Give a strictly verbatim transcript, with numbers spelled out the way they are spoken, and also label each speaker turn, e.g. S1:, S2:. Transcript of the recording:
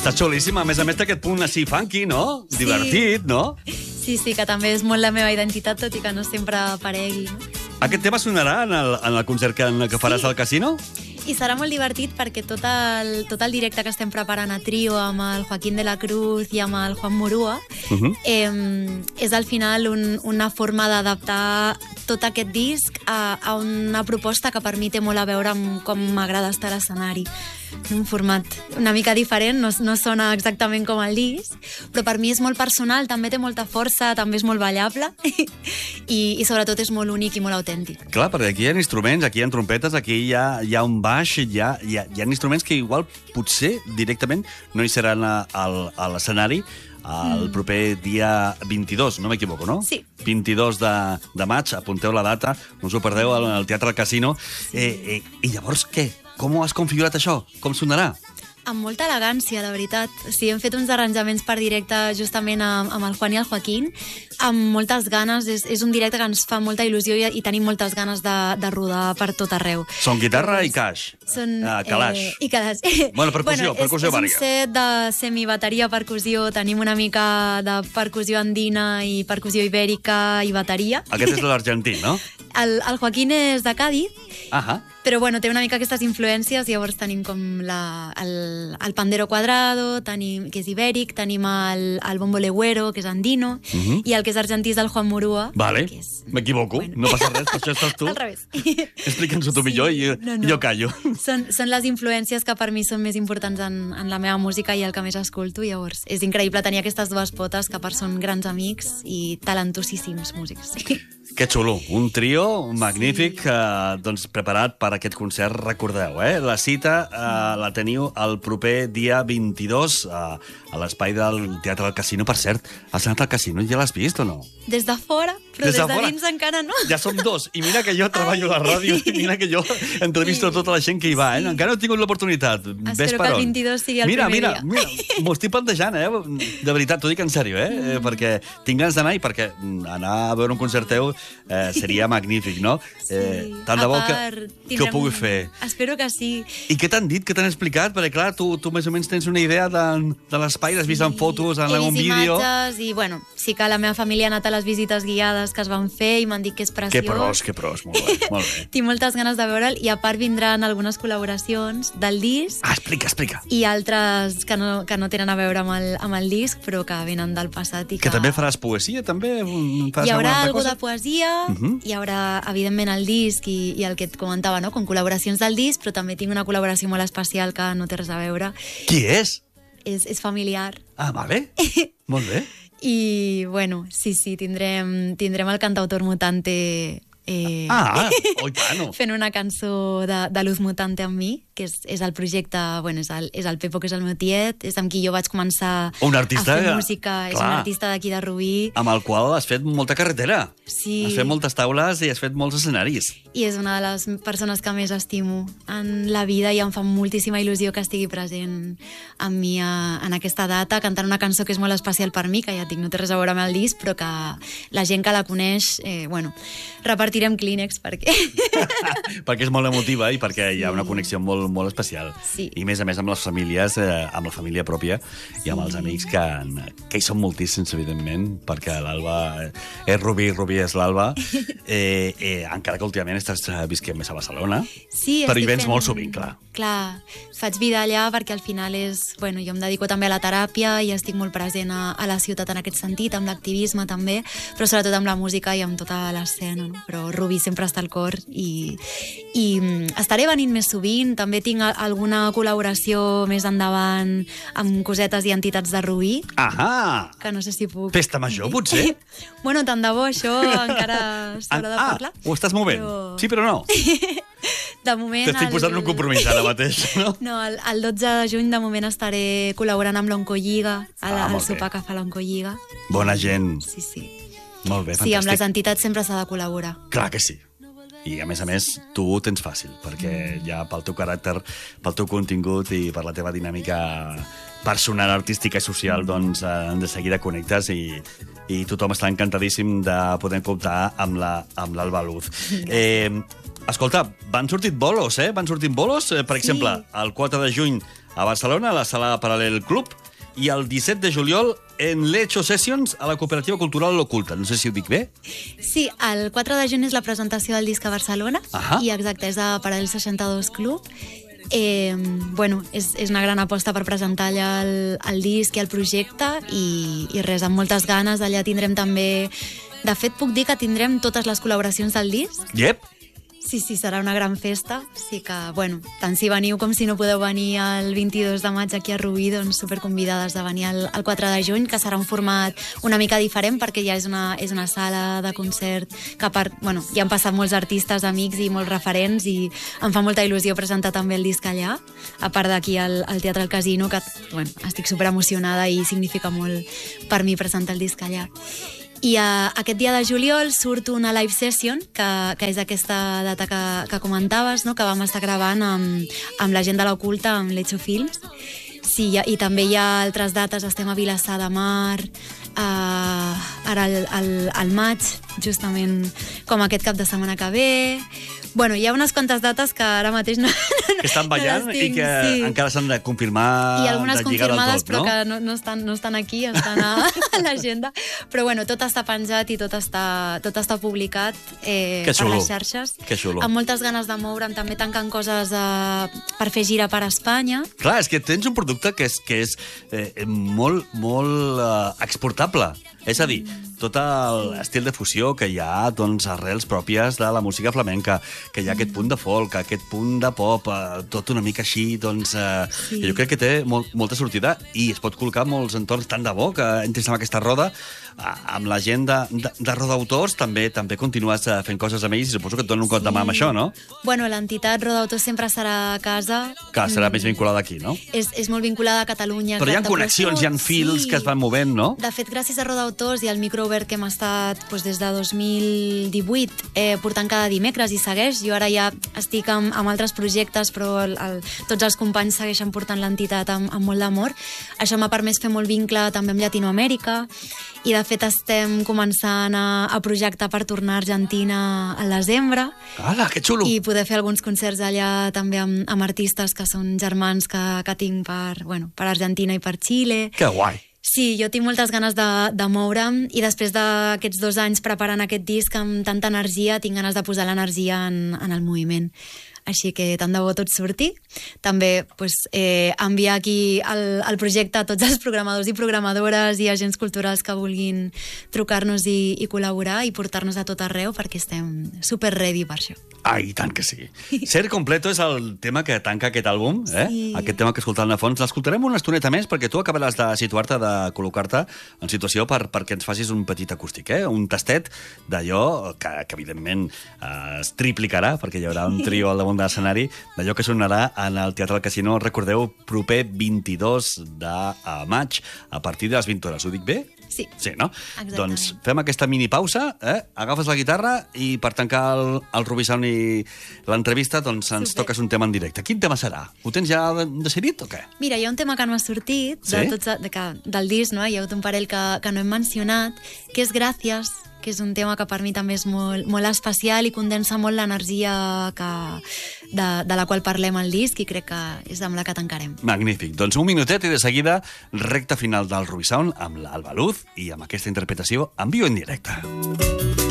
S1: Està xulíssima. A més a més, té aquest punt així funky, no?
S2: Sí.
S1: Divertit, no?
S2: Sí, sí, que també és molt la meva identitat, tot i que no sempre aparegui. No?
S1: Aquest tema sonarà en el, en el concert que, que faràs
S2: Sí.
S1: al casino?
S2: I serà molt divertit perquè tot el, tot el directe que estem preparant a trio amb el Joaquín de la Cruz i amb el Juan Murúa
S1: Uh -huh.
S2: eh, és al final un, una forma d'adaptar tot aquest disc a, a una proposta que per mi té molt a veure amb com m'agrada estar a l'escenari. Un format una mica diferent, no, no sona exactament com el disc, però per mi és molt personal, també té molta força, també és molt ballable i, i sobretot és molt únic i molt autèntic.
S1: Clar, perquè aquí hi ha instruments, aquí hi ha trompetes, aquí hi ha, hi ha un baix, hi ha, hi, ha, hi ha instruments que igual potser directament no hi seran a, a, a l'escenari el proper dia vint-i-dos, no m'equivoco, no?
S2: Sí.
S1: vint-i-dos de, de maig, apunteu la data, no us ho perdeu, al, al Teatre del Casino. Sí. Eh, eh, I llavors, què? Com ho has configurat això? Com sonarà?
S2: Amb molta elegància, de veritat. O sigui, hem fet uns arranjaments per directe justament amb, amb el Juan i el Joaquín, amb moltes ganes. És, és un directe que ens fa molta il·lusió i, i tenim moltes ganes de, de rodar per tot arreu.
S1: Són guitarra i caix.
S2: Són,
S1: Ah, calaix.
S2: Eh, I calaix.
S1: Bueno, percussió, percussió
S2: és, és
S1: vària.
S2: un set de semibateria, percussió, tenim una mica de percussió andina i percussió ibèrica i bateria.
S1: Aquest és l'argentí, no?
S2: El, el Joaquín és de Cádiz,
S1: Ahà.
S2: però bueno, té una mica aquestes influències, llavors tenim com la, el, el pandero quadrado, tenim, que és ibèric, tenim el, el bombo legüero, que és andino, uh -huh. i el que és argentí és el Juan Murúa.
S1: Vale,
S2: que és...
S1: m'equivoco,
S2: Bueno.
S1: no passa res, per això estàs tu.
S2: Al revés.
S1: Explica'ns-ho tu millor i jo,
S2: no, no.
S1: jo callo.
S2: Són, són les influències que per mi són més importants en, en la meva música i el que més escolto, llavors és increïble tenir aquestes dues potes que a part són grans amics i talentosíssims músics.
S1: Que xulo, un trio magnífic, sí. eh, doncs preparat per aquest concert, recordeu, eh? La cita eh, la teniu el proper dia vint-i-dos eh, a l'espai del Teatre del Casino. Per cert, has anat al casino i ja l'has vist o no?
S2: Des de fora, però
S1: Des
S2: des
S1: de
S2: de,
S1: fora?
S2: dins encara no.
S1: Ja som dos, i mira que jo treballo a la ràdio, i mira que jo entrevisto
S2: Sí.
S1: tota la gent que hi va, eh?
S2: Sí.
S1: Encara no he tingut l'oportunitat. Ves
S2: Espero
S1: per
S2: que el
S1: on.
S2: vint-i-dos sigui el
S1: mira,
S2: primer
S1: mira,
S2: dia.
S1: Mira, m'ho estic plantejant, eh? De veritat, t'ho dic en sèrio, eh? Mm. eh? Perquè tinc ganes d'anar i perquè anar a veure un concert teu eh, seria magnífic, no?
S2: Sí.
S1: Eh, tant de
S2: A
S1: bo que,
S2: part,
S1: que ho
S2: tindrem
S1: pugui
S2: un-
S1: fer.
S2: Espero que sí.
S1: I què t'han dit, què t'han explicat? Perquè, clar, tu, tu més o menys tens una idea de, de l'espai, l'has vist en fotos, en
S2: He
S1: algun
S2: vist
S1: vídeo...
S2: imatges i, bueno, sí que la meva família ha anat a les visites guiades que es van fer i m'han dit que és preciós.
S1: Que pros, que pros, molt bé, molt bé.
S2: Tinc moltes ganes de veure'l i a part vindran algunes col·laboracions del disc
S1: Ah, explica, explica.
S2: i altres que no, que no tenen a veure amb el, amb el disc però que venen del passat i que...
S1: Que també faràs poesia, també? Faràs
S2: Hi haurà
S1: alguna altra
S2: algú
S1: cosa?
S2: de poesia,
S1: Uh -huh.
S2: hi haurà, evidentment, el disc i, i el que et comentava, no? Com col·laboracions del disc, però també tinc una col·laboració molt especial que no té res a veure.
S1: Qui és?
S2: És, és familiar.
S1: Ah, vale. Molt bé.
S2: I, bueno, sí, sí, tindrem, tindrem el cantautor Mutante eh,
S1: Ah, oi tant.
S2: fent una cançó de, de Luz Mutante amb mi, que és, és el projecte, bueno, és el, és el Pepo, que és el meu tiet, és amb qui jo vaig començar
S1: Un artista,
S2: a fer música, és un
S1: clar.
S2: artista d'aquí de Rubí,
S1: Amb el qual has fet molta carretera.
S2: Sí.
S1: Has fet moltes taules i has fet molts escenaris.
S2: i és una de les persones que més estimo en la vida i em fa moltíssima il·lusió que estigui present amb mi a, en aquesta data, cantant una cançó que és molt especial per mi, que ja dic, no té res a veure amb el disc, però que la gent que la coneix, eh, bueno, repartirem clínex perquè...
S1: Perquè és molt emotiva i perquè hi ha una connexió molt, molt especial.
S2: Sí.
S1: I, a més a més, amb les famílies, eh, amb la família pròpia i amb els amics que, que hi són moltíssims, evidentment, perquè l'Alba és Rubí, Rubí és l'Alba, eh, eh, encara que últimament estàs visquent més a Barcelona,
S2: Sí,
S1: però hi
S2: estic
S1: vens
S2: fent-
S1: molt sovint, clar.
S2: Clar, faig vida allà perquè al final és... Bueno, jo em dedico també a la teràpia i estic molt present a, a la ciutat en aquest sentit, amb l'activisme també, però sobretot amb la música i amb tota l'escena, no? Però Rubí sempre està al cor i, i mm, estaré venint més sovint. També tinc a- alguna col·laboració més endavant amb cosetes i entitats de Rubí,
S1: Ahà!
S2: que no sé si puc...
S1: Festa major, potser?
S2: Bueno, tant de bo, això encara s'haurà de
S1: ah,
S2: parlar.
S1: ho estàs movent?
S2: Però-
S1: Sí, però no.
S2: De moment...
S1: T'estic posant
S2: el-
S1: un compromís ara mateix, no?
S2: No, el, el dotze de juny de moment estaré col·laborant amb l'Oncolliga, a la,
S1: Ah,
S2: al
S1: molt bé.
S2: sopar que fa l'Oncolliga.
S1: Bona gent.
S2: Sí, sí.
S1: Molt bé,
S2: Sí, amb les
S1: fantàstic.
S2: entitats sempre s'ha de col·laborar.
S1: Clar que sí. I, a més a més, tu ho tens fàcil, perquè ja pel teu caràcter, pel teu contingut i per la teva dinàmica personal, artística i social, doncs eh, de seguida connectes i, i tothom està encantadíssim de poder comptar amb la amb l'Alba Luz. Eh, escolta, van sortit bolos, eh? Van sortint bolos. Eh, per
S2: Sí.
S1: exemple, el quatre de juny a Barcelona, a la sala Paral·lel Club, i el disset de juliol en l'Echo Sessions a la Cooperativa Cultural L'Oculta. No sé si ho dic bé.
S2: Sí, el quatre de juny és la presentació del disc a Barcelona,
S1: Ahà.
S2: i exacte, és a Paral·lel seixanta-dos Club. Eh, bueno, és, és una gran aposta per presentar allà el, el disc i el projecte, i, i res, amb moltes ganes. Allà tindrem també... De fet, puc dir que tindrem totes les col·laboracions del disc.
S1: Yep.
S2: Sí, sí, serà una gran festa. Sí que, bueno, tant si veniu com si no podeu venir el vint-i-dos de maig aquí a Rubí, doncs superconvidades de venir el, el quatre de juny, que serà un format una mica diferent, perquè ja és una, és una sala de concert que, a part, bueno, hi han passat molts artistes, amics i molts referents, i em fa molta il·lusió presentar també el disc allà, a part d'aquí al, al Teatre El Casino, que, bueno, estic superemocionada i significa molt per mi presentar el disc allà. I uh, aquest dia de juliol surt una live session, que, que és aquesta data que, que comentaves, no? Que vam estar gravant amb, amb la gent de l'Oculta, amb l'Echo Films. Sí, i, i també hi ha altres dates, estem a Vilassar de Mar, uh, ara al, al, al maig, justament com aquest cap de setmana que ve... Bueno, hi ha unes quantes dates que ara mateix no...
S1: Que estan ballant no i que sí. encara s'han de confirmar,
S2: i algunes
S1: de lligar
S2: confirmades,
S1: del tot,
S2: però
S1: no?
S2: que no, no, estan, no estan aquí, estan a, a l'agenda. Però bueno, tot està penjat i tot està, tot està publicat eh, per les xarxes.
S1: Que xulo.
S2: Amb moltes ganes de moure'm, també tancant coses eh, per fer gira per Espanya.
S1: Clar, és que tens un producte que és, que és eh, molt, molt eh, exportable. És a dir, tot l'estil de fusió que hi ha, doncs, arrels pròpies de la música flamenca, que hi ha aquest punt de folk, aquest punt de pop, eh, tot una mica així, doncs, eh, sí. Jo crec que té molt, molta sortida i es pot col·locar en molts entorns. Tant de bo que entris en aquesta roda, eh, amb la gent de, de, de Roda Autors, també també continues fent coses amb ells i suposo que et donen un cop sí. de mà amb això, no?
S2: Bueno, l'entitat Roda Autors sempre serà a casa.
S1: Que serà mm. més vinculada aquí, no?
S2: És, és molt vinculada a Catalunya.
S1: Però hi ha connexions, hi ha fils sí. que es van movent, no?
S2: De fet, gràcies a Roda Autors i al micro obert que hem estat doncs, des de dos mil divuit eh, portant cada dimecres i segueix. Jo ara ja estic amb, amb altres projectes, però el, el, tots els companys segueixen portant l'entitat amb, amb molt d'amor. Això m'ha permès fer molt vincle també amb Llatinoamèrica, i de fet estem començant a, a projectar per tornar a Argentina al desembre.
S1: Ala, que xulo!
S2: I poder fer alguns concerts allà també amb, amb artistes que són germans que, que tinc per, bueno, per Argentina i per Xile.
S1: Que guai!
S2: Sí, jo tinc moltes ganes de, de moure'm, i després d'aquests dos anys preparant aquest disc amb tanta energia, tinc ganes de posar l'energia en, en el moviment. Així que tant de bo tot surti. També pues, eh, enviar aquí el, el projecte a tots els programadors i programadores i agents culturals que vulguin trucar-nos i, i col·laborar i portar-nos a tot arreu, perquè estem super ready per això.
S1: Ah, i tant que sí. Ser completo és el tema que tanca aquest àlbum, eh?
S2: Sí.
S1: Aquest tema que escoltàvem de fons. L'escoltarem una estoneta més perquè tu acabaràs de situar-te, de col·locar-te en situació per, perquè ens facis un petit acústic, eh? Un tastet d'allò que, que evidentment eh, es triplicarà, perquè hi haurà un trio al damunt de l'escenari, d'allò que sonarà en el Teatre del Casino, recordeu, proper vint-i-dos de maig, a partir de les vint hores. Ho dic bé?
S2: Sí.
S1: Sí, no?
S2: Exactament.
S1: Doncs fem aquesta mini pausa, eh? Agafes la guitarra i per tancar el, el Rubí Sound i l'entrevista, doncs ens
S2: Super.
S1: toques un tema en directe. Quin tema serà? Ho tens ja decidit o què?
S2: Mira, hi ha un tema que no ha sortit, de
S1: Sí?
S2: tots, de, que, del disc, no? Hi ha hagut un parell que, que no hem mencionat, que és Gràcies, que és un tema que per mi també és molt, molt especial i condensa molt l'energia que, de, de la qual parlem al disc, i crec que és amb la que tancarem.
S1: Magnífic. Doncs un minutet i de seguida recta final del Rubí Sound amb l'Alba Luz i amb aquesta interpretació en viu en directe.